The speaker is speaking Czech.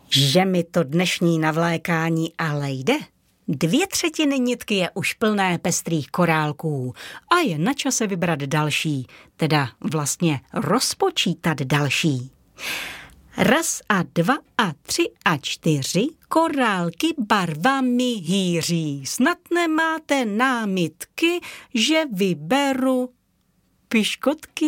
Že mi to dnešní navlékání ale jde. 2/3 nitky je už plné pestrých korálků a je na čase vybrat další, teda vlastně rozpočítat další. 1 a 2 a 3 a 4 korálky barvami hýří. Snad nemáte námitky, že vyberu piškotky?